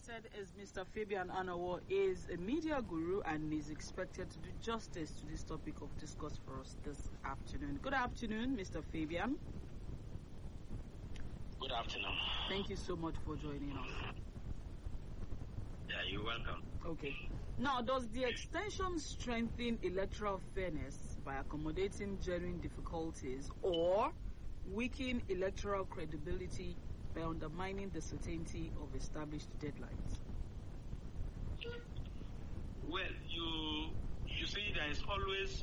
said is Mr. Fabian Anawo is a media guru and is expected to do justice to this topic of discourse for us this afternoon. Good afternoon, Mr. Fabian. Good afternoon. Thank you so much for joining us. Yeah, you're welcome. Okay. Now, does the extension strengthen electoral fairness by accommodating genuine difficulties or weaken electoral credibility by undermining the certainty of established deadlines? Well, you see, there is always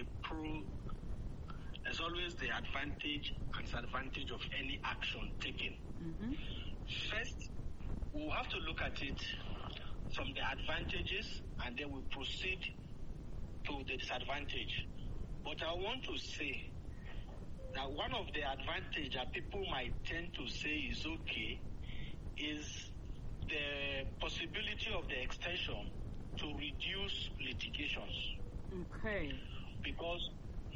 there's always the advantage and disadvantage of any action taken. Mm-hmm. First, we'll have to look at it from the advantages, and then we'll proceed to the disadvantage. But I want to say that one of the advantage that people might tend to say is okay is the possibility of the extension to reduce litigations. Okay. Because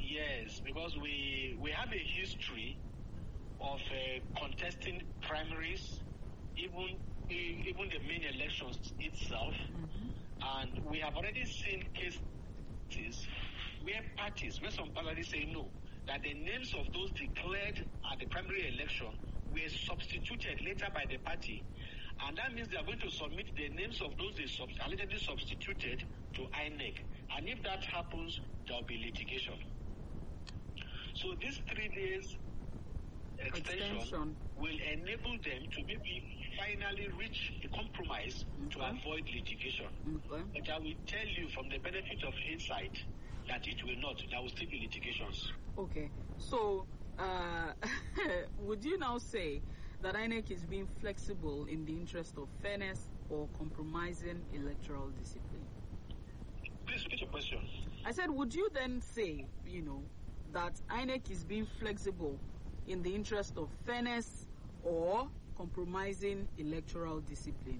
we have a history of contesting primaries, even the main elections itself, and we have already seen cases where some parties say no, that the names of those declared at the primary election were substituted later by the party, and that means they are going to submit the names of those they allegedly substituted to INEC, and if that happens, there will be litigation. So this 3 days extension will enable them to maybe finally reach a compromise to avoid litigation. But I will tell you from the benefit of hindsight that it will not. There will still be litigations. Okay. So, would you now say that INEC is being flexible in the interest of fairness or compromising electoral discipline? Please repeat your question. I said, would you then say, that INEC is being flexible in the interest of fairness or compromising electoral discipline?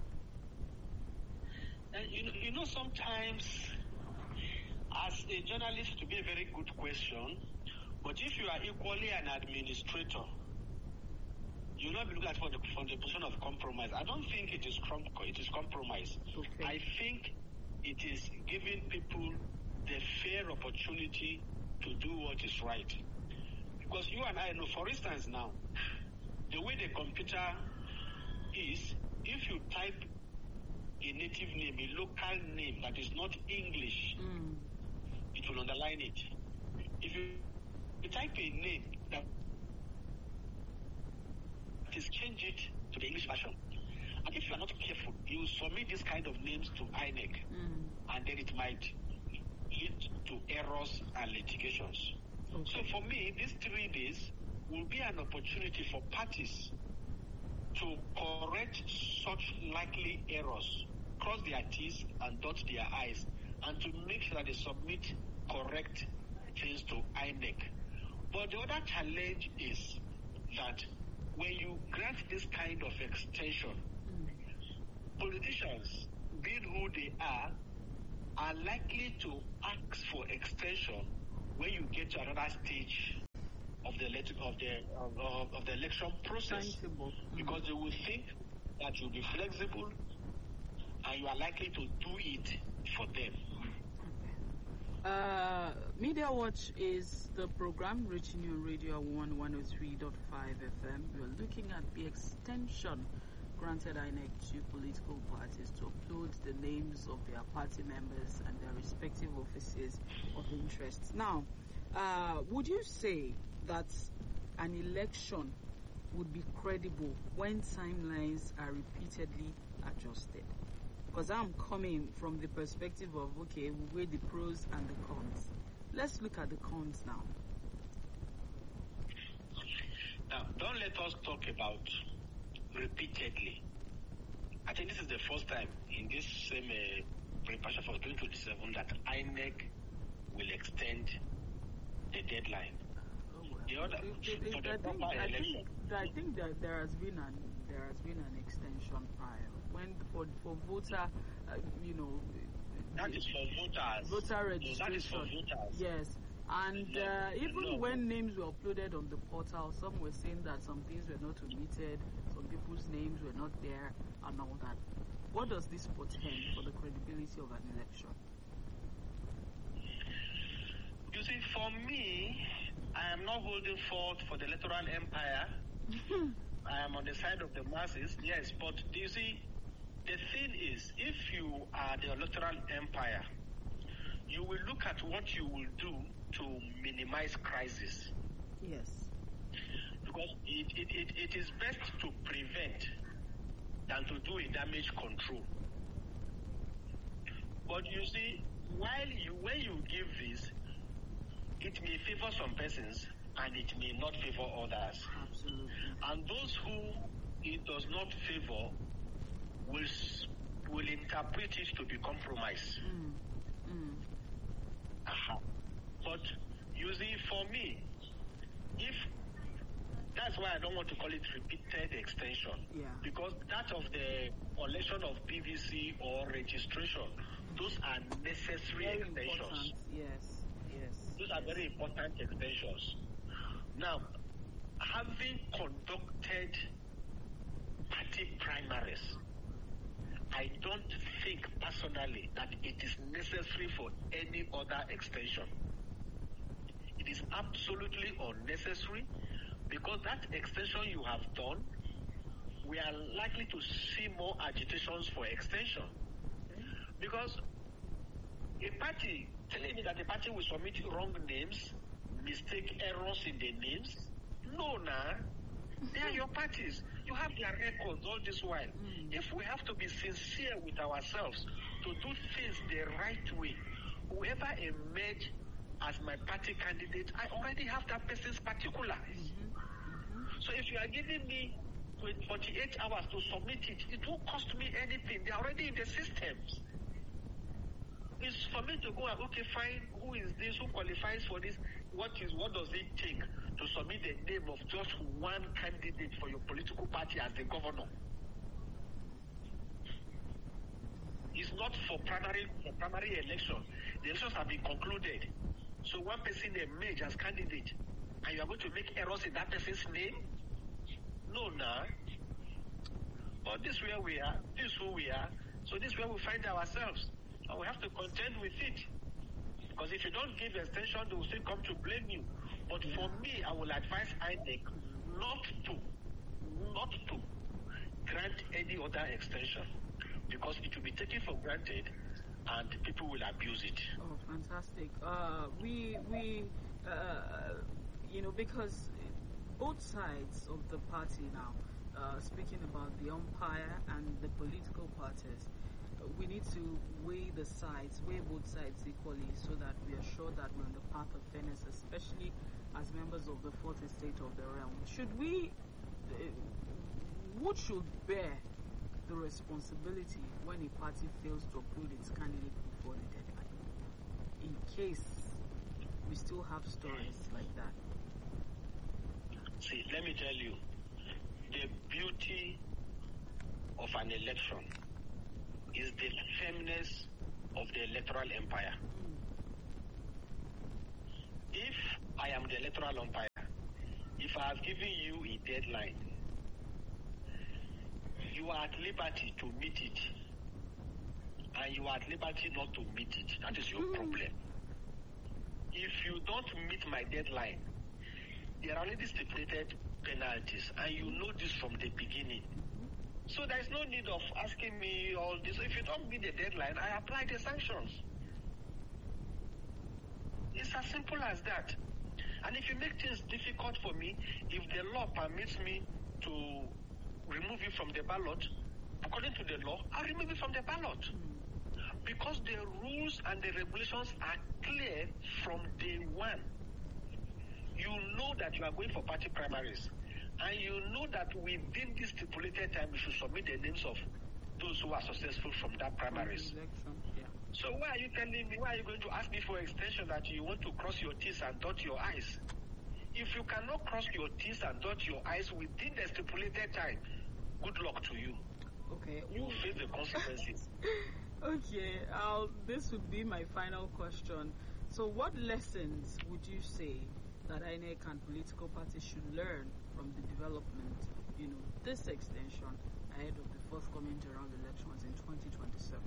Sometimes as a journalist, to be a very good question, but if you are equally an administrator, you'll not be looking at it from the position of compromise. I don't think it is compromise. Okay. I think it is giving people the fair opportunity to do what is right. Because you and I know, for instance now, the way the computer is, if you type a native name, a local name that is not English, it will underline it. If you type a name that is, change it to the English version. And if you are not careful, you submit this kind of names to INEC, and then it might lead to errors and litigations. Okay. So for me, these 3 days will be an opportunity for parties to correct such likely errors, cross their T's and dot their I's, and to make sure that they submit correct things to INEC. But the other challenge is that when you grant this kind of extension, politicians, being who they are likely to ask for extension when you get to another stage of the election process, because they will think that you'll be flexible and you are likely to do it for them. Media Watch is the program reaching you on Radio 103.5 FM. We're looking at the extension granted INEC to political parties to upload the names of their party members and their respective offices of interest. Now, would you say that an election would be credible when timelines are repeatedly adjusted? Because I'm coming from the perspective of, okay, we weigh the pros and the cons. Let's look at the cons now. Now, don't let us talk about repeatedly. I think this is the first time in this same preparation for 2027 that INEC will extend the deadline. I think that there has been an extension prior when for voter, that is for voters. Voter registration. That is for voters. Yes. And even when names were uploaded on the portal, some were saying that some things were not omitted, Some people's names were not there and all that. What does this portend for the credibility of an election? You see, for me, I am not holding forth for the electoral empire. I am on the side of the masses, yes, but you see, the thing is, if you are the electoral empire, you will look at what you will do to minimize crisis. Yes. Because it is best to prevent than to do a damage control. But you see, when you give this, it may favor some persons and it may not favor others. Absolutely. And those who it does not favor will interpret it to be compromise. But you see, for me, if that's why I don't want to call it repeated extension. Yeah. Because that of the election of PVC or registration, those are necessary Very extensions. important. Yes. Those are very important extensions. Now, having conducted party primaries, I don't think personally that it is necessary for any other extension. It is absolutely unnecessary because that extension you have done, we are likely to see more agitations for extension. Because a party telling me that the party will submit wrong names, mistake errors in the names, no, they are your parties. You have their records all this while. If we have to be sincere with ourselves to do things the right way, whoever emerge as my party candidate, I already have that person's particulars. So if you are giving me 48 hours to submit it, it won't cost me anything. They are already in the systems. It's for me to go and, okay, fine, who is this, who qualifies for this, what does it take to submit the name of just one candidate for your political party as the governor? It's not for primary election. The elections have been concluded. So one person emerged as candidate, and you are going to make errors in that person's name? No, But this is where we are. This is who we are. So this is where we find ourselves. And we have to contend with it. Because if you don't give extension, they will still come to blame you. But for me, I will advise INEC not to grant any other extension. Because it will be taken for granted and people will abuse it. Oh, fantastic. Because both sides of the party now, speaking about the umpire and the political parties, we need to weigh both sides equally so that we are sure that we're on the path of fairness, especially as members of the fourth estate of the realm. What should bear the responsibility when a party fails to upload its candidate before the deadline, in case we still have stories like that? See, let me tell you, the beauty of an election is the firmness of the electoral empire. If I am the electoral umpire, if I have given you a deadline, you are at liberty to meet it, and you are at liberty not to meet it. That is your problem. If you don't meet my deadline, there are already stipulated penalties, and you know this from the beginning. So there is no need of asking me all this. If you don't meet the deadline, I apply the sanctions. It's as simple as that. And if you make things difficult for me, if the law permits me to remove you from the ballot, according to the law, I'll remove you from the ballot. Because the rules and the regulations are clear from day one. You know that you are going for party primaries. And you know that within this stipulated time, you should submit the names of those who are successful from that primaries. So why are you going to ask me for extension that you want to cross your T's and dot your I's? If you cannot cross your T's and dot your I's within the stipulated time, good luck to you. Okay. You will face the consequences. Okay. This would be my final question. So what lessons would you say that INEC and political parties should learn from the development this extension ahead of the forthcoming general elections in 2027?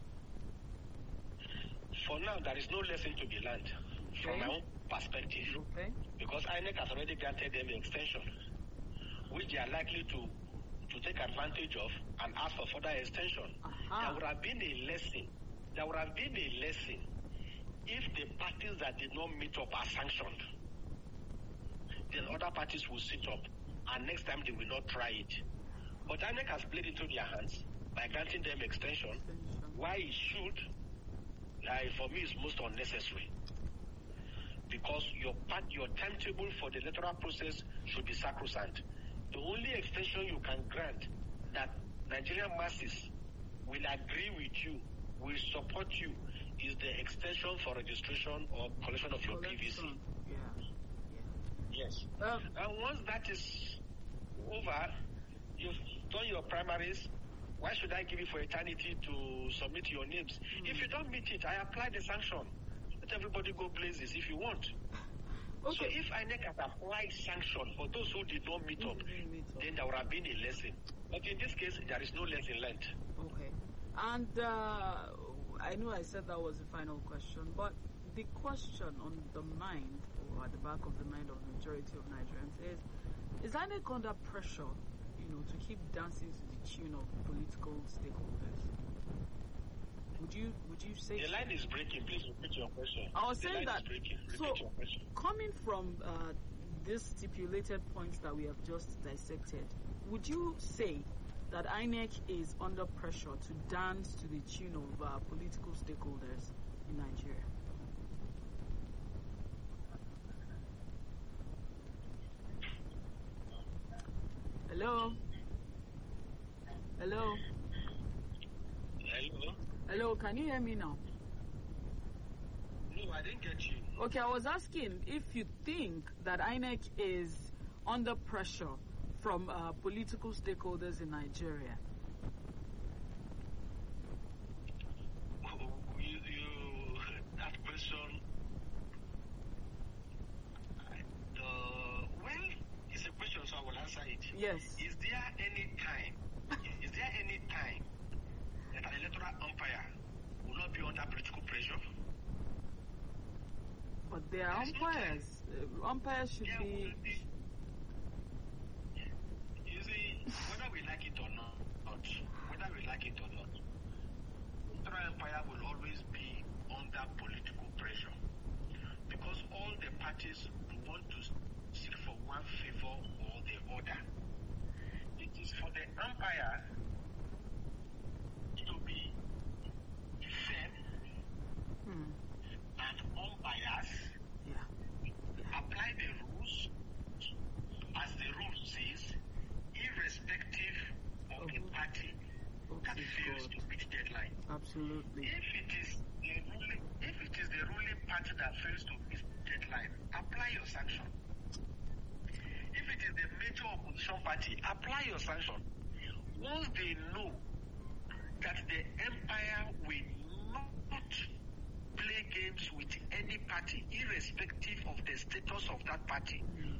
For now, there is no lesson to be learned from my own perspective. Okay. Because INEC has already granted them an extension, which they are likely to take advantage of and ask for further extension. There would have been a lesson. There would have been a lesson if the parties that did not meet up are sanctioned. Then other parties will sit up, and next time they will not try it. But INEC has played into their hands by granting them extension. Why it should, for me, is most unnecessary. Because your timetable for the electoral process should be sacrosanct. The only extension you can grant that Nigerian masses will agree with you, will support you, is the extension for registration or collection of your PVC. Yes. And once that is over, you've done your primaries. Why should I give you for eternity to submit your names? If you don't meet it, I apply the sanction. Let everybody go blazes if you want. Okay. So if INEC has applied sanction for those who did not meet up, then there would have been a lesson. But in this case, there is no lesson learned. Okay. And I know I said that was the final question, but the question on the mind, or at the back of the mind of the majority of Nigerians is INEC under pressure, to keep dancing to the tune of political stakeholders? Would you say the line is breaking? Please repeat your question. I was saying that. So, coming from these stipulated points that we have just dissected, would you say that INEC is under pressure to dance to the tune of political stakeholders in Nigeria? Hello? Hello? Hello? Hello, can you hear me now? No, I didn't get you. Okay, I was asking if you think that INEC is under pressure from political stakeholders in Nigeria. That question, it's a question, so I will answer it. Yes. Is there any time that an electoral umpire will not be under political pressure? But there are umpires. Umpires should be. You see, whether we like it or not, electoral umpire will always be under political pressure because all the parties want to seek for one favor or the other. It is for the umpire to be fair and unbiased. Apply the rules as the rule says, irrespective of the party that fails to meet deadline. Absolutely. If it is the ruling party that fails to meet deadline, apply your sanction. If it is the major opposition party, apply your sanction. Once they know that the empire will not play games with any party, irrespective of the status of that party,